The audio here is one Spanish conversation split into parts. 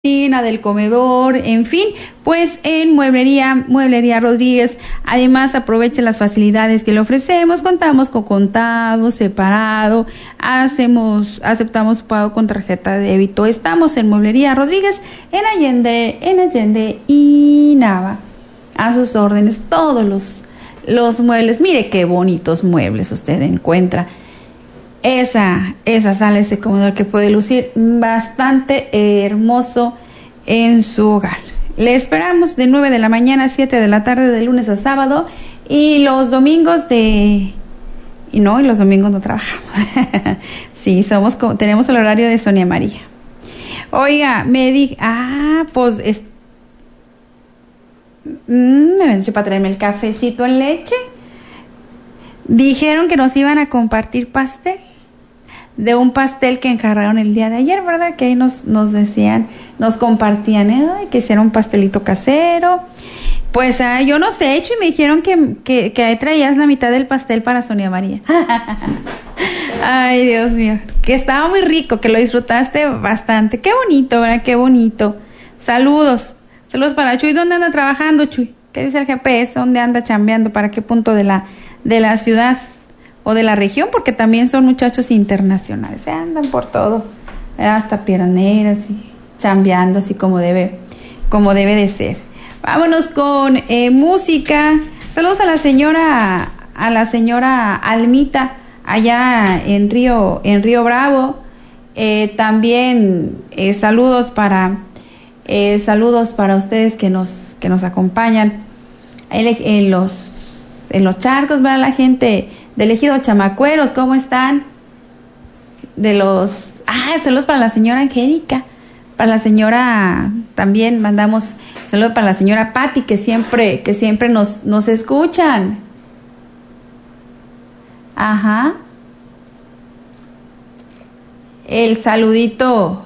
del comedor, en fin, pues en Mueblería Rodríguez. Además, aproveche las facilidades que le ofrecemos. Contamos con contado, separado, aceptamos pago con tarjeta de débito. Estamos en Mueblería Rodríguez, en Allende y Nava. A sus órdenes, todos los muebles. Mire qué bonitos muebles usted encuentra. Esa sala, ese comedor que puede lucir bastante hermoso en su hogar. Le esperamos de 9 de la mañana a 7 de la tarde, de lunes a sábado, y los domingos los domingos no trabajamos. Sí, tenemos el horario de Sonia María. Oiga, me dije, me venció para traerme el cafecito en leche. Dijeron que nos iban a compartir pastel, de un pastel que encargaron el día de ayer, ¿verdad? Que ahí nos decían, nos compartían, que hicieron un pastelito casero. Pues yo no sé, hecho, y me dijeron que ahí traías la mitad del pastel para Sonia María. Ay, Dios mío, que estaba muy rico, que lo disfrutaste bastante. Qué bonito, ¿verdad? Qué bonito. Saludos para Chuy. ¿Dónde anda trabajando, Chuy? ¿Qué dice el GPS? ¿Dónde anda chambeando? ¿Para qué punto de la ciudad o de la región? Porque también son muchachos internacionales, andan por todo, hasta Piedras y chambeando así como debe de ser. Vámonos con música. Saludos a la señora Almita allá en Río Bravo. También saludos para ustedes que nos acompañan en los charcos, ¿verdad? La gente del ejido Chamacueros, ¿cómo están? Saludos para la señora Angélica, para la señora, también mandamos saludos para la señora Patti, que siempre nos escuchan. Ajá. El saludito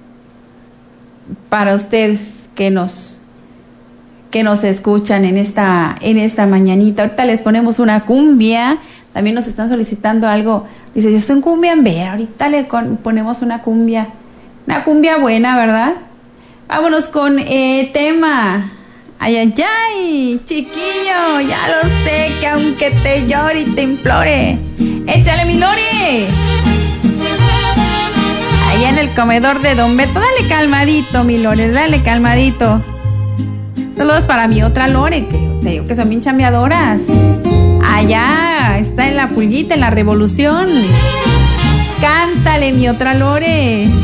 para ustedes que nos escuchan en esta mañanita. Ahorita les ponemos una cumbia. También nos están solicitando algo. Dice, yo soy un cumbiambera. Ahorita le ponemos una cumbia buena, ¿verdad? Vámonos con tema. Ay, chiquillo, ya lo sé, que aunque te llore y te implore, échale, mi Lore. Allá en el comedor de Don Beto, dale calmadito, mi Lore, dale calmadito. Saludos para mi otra Lore, que te digo que son bien chambeadoras. Allá está en la Pulguita, en la Revolución. Cántale, mi otra Lore.